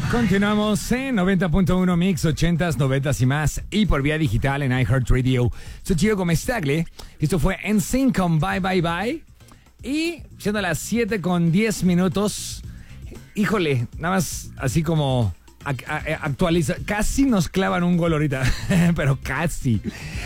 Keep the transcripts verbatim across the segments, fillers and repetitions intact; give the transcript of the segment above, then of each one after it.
Continuamos en noventa punto uno Mix, ochentas, noventas y más, y por vía digital en iHeartRadio. Soy Gio Gomez-Tagle. Esto fue N Sync con Bye Bye Bye. Y siendo las siete con diez minutos, híjole, nada más así como actualiza. Casi nos clavan un gol ahorita, pero casi.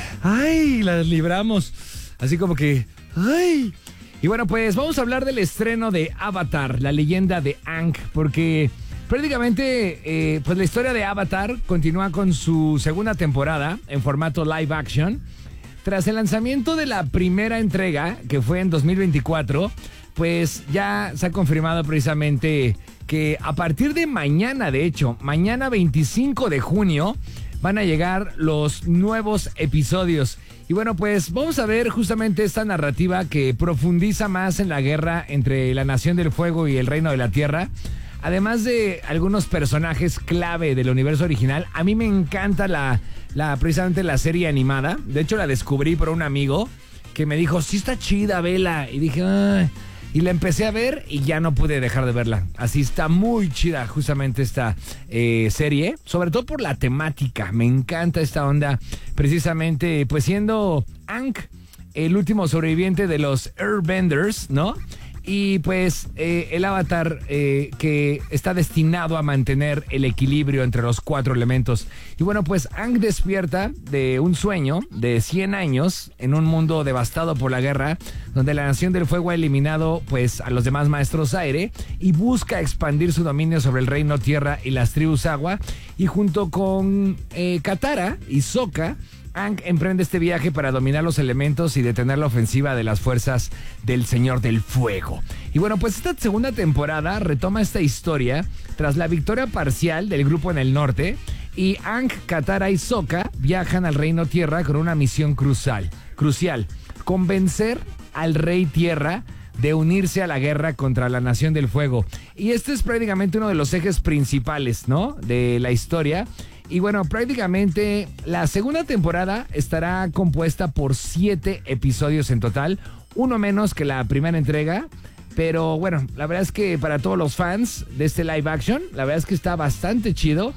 Ay, las libramos. Así como que, ay. Y bueno, pues vamos a hablar del estreno de Avatar, la leyenda de Aang, porque prácticamente eh, pues la historia de Avatar continúa con su segunda temporada en formato live action. Tras el lanzamiento de la primera entrega, que fue en dos mil veinticuatro, pues ya se ha confirmado precisamente que a partir de mañana, de hecho, mañana veinticinco de junio, van a llegar los nuevos episodios. Y bueno, pues vamos a ver justamente esta narrativa que profundiza más en la guerra entre la Nación del Fuego y el Reino de la Tierra. Además de algunos personajes clave del universo original, a mí me encanta la, la precisamente la serie animada. De hecho, la descubrí por un amigo que me dijo, sí está chida, vela. Y dije, ay. Y la empecé a ver y ya no pude dejar de verla. Así está muy chida justamente esta eh, serie, sobre todo por la temática. Me encanta esta onda, precisamente, pues siendo Aang el último sobreviviente de los Airbenders, ¿no? Y pues eh, el avatar eh, que está destinado a mantener el equilibrio entre los cuatro elementos. Y bueno, pues Aang despierta de un sueño de cien años en un mundo devastado por la guerra, donde la Nación del Fuego ha eliminado pues a los demás maestros aire y busca expandir su dominio sobre el reino tierra y las tribus agua. Y junto con eh, Katara y Sokka, Aang emprende este viaje para dominar los elementos y detener la ofensiva de las fuerzas del Señor del Fuego. Y bueno, pues esta segunda temporada retoma esta historia tras la victoria parcial del grupo en el norte, y Aang, Katara y Sokka viajan al Reino Tierra con una misión crucial, crucial, convencer al Rey Tierra de unirse a la guerra contra la Nación del Fuego. Y este es prácticamente uno de los ejes principales, ¿no?, de la historia. Y bueno, prácticamente la segunda temporada estará compuesta por siete episodios en total, uno menos que la primera entrega. Pero bueno, la verdad es que para todos los fans de este live action, la verdad es que está bastante chido.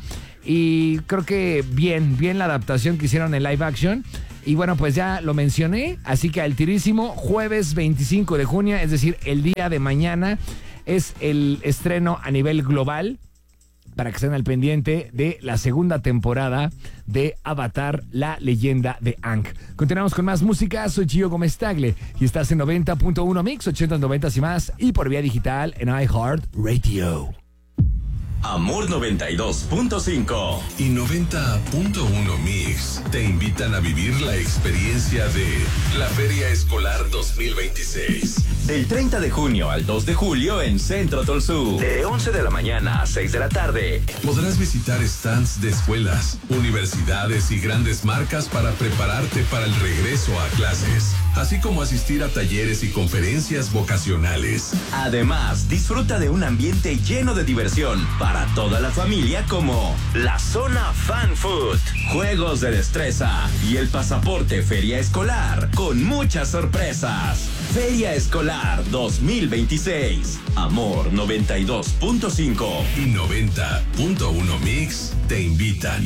Y creo que bien, bien la adaptación que hicieron en live action. Y bueno, pues ya lo mencioné, así que al tirísimo, jueves veinticinco de junio, es decir, el día de mañana, es el estreno a nivel global, para que estén al pendiente de la segunda temporada de Avatar, la leyenda de Aang. Continuamos con más música. Soy Gio Gomez-Tagle y estás en noventa punto uno Mix, ochentas, noventas y más, y por vía digital en iHeartRadio. Amor noventa y dos punto cinco y noventa punto uno Mix te invitan a vivir la experiencia de la Feria Escolar dos mil veintiséis. Del treinta de junio al dos de julio en Centro Tolsú. De once de la mañana a seis de la tarde. Podrás visitar stands de escuelas, universidades y grandes marcas para prepararte para el regreso a clases, así como asistir a talleres y conferencias vocacionales. Además, disfruta de un ambiente lleno de diversión para toda la familia, como la zona Fan Food, juegos de destreza y el pasaporte Feria Escolar con muchas sorpresas. Feria Escolar dos mil veintiséis. Amor noventa y dos punto cinco y noventa punto uno Mix te invitan.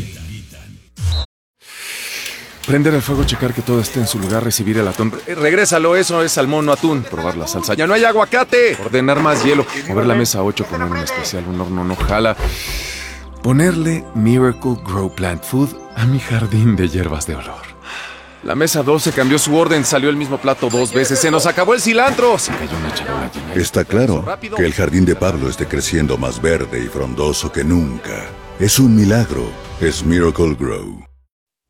Prender el fuego, checar que todo esté en su lugar, recibir el atún. Eh, regrésalo, eso es salmón, no atún. Probar la salsa. ¡Ya no hay aguacate! Ordenar más hielo. Mover la mesa ocho, poner un especial, un horno no jala. Ponerle Miracle Grow Plant Food a mi jardín de hierbas de olor. La mesa doce cambió su orden, salió el mismo plato dos veces. ¡Se nos acabó el cilantro! Se cayó una charola llena. Está claro que el jardín de Pablo esté creciendo más verde y frondoso que nunca. Es un milagro. Es Miracle Grow.